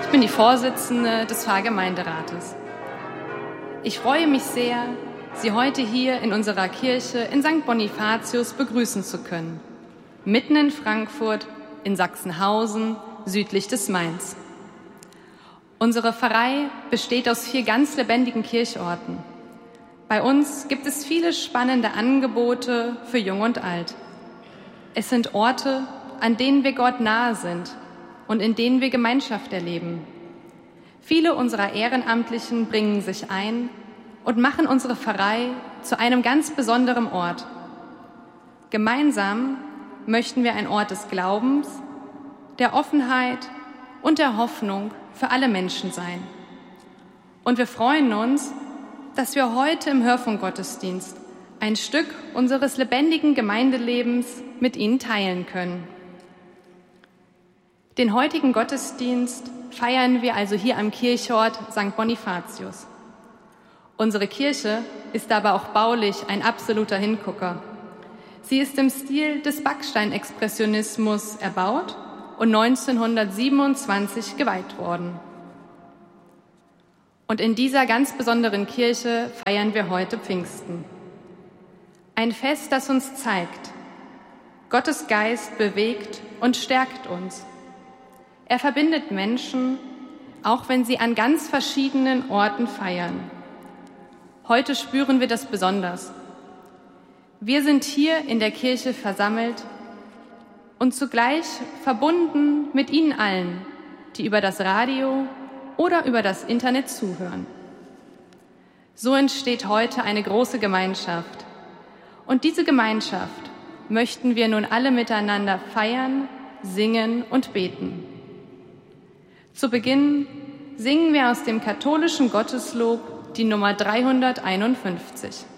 Ich bin die Vorsitzende des Pfarrgemeinderates. Ich freue mich sehr, Sie heute hier in unserer Kirche in St. Bonifatius begrüßen zu können, mitten in Frankfurt, in Sachsenhausen, südlich des Mains. Unsere Pfarrei besteht aus 4 ganz lebendigen Kirchorten. Bei uns gibt es viele spannende Angebote für Jung und Alt. Es sind Orte, an denen wir Gott nahe sind und in denen wir Gemeinschaft erleben. Viele unserer Ehrenamtlichen bringen sich ein und machen unsere Pfarrei zu einem ganz besonderen Ort. Gemeinsam möchten wir ein Ort des Glaubens, der Offenheit und der Hoffnung für alle Menschen sein. Und wir freuen uns, dass wir heute im Hörfunkgottesdienst ein Stück unseres lebendigen Gemeindelebens mit Ihnen teilen können. Den heutigen Gottesdienst feiern wir also hier am Kirchort St. Bonifatius. Unsere Kirche ist aber auch baulich ein absoluter Hingucker. Sie ist im Stil des Backsteinexpressionismus erbaut und 1927 geweiht worden. Und in dieser ganz besonderen Kirche feiern wir heute Pfingsten. Ein Fest, das uns zeigt, Gottes Geist bewegt und stärkt uns. Er verbindet Menschen, auch wenn sie an ganz verschiedenen Orten feiern. Heute spüren wir das besonders. Wir sind hier in der Kirche versammelt und zugleich verbunden mit Ihnen allen, die über das Radio oder über das Internet zuhören. So entsteht heute eine große Gemeinschaft. Und diese Gemeinschaft möchten wir nun alle miteinander feiern, singen und beten. Zu Beginn singen wir aus dem katholischen Gotteslob die Nummer 351.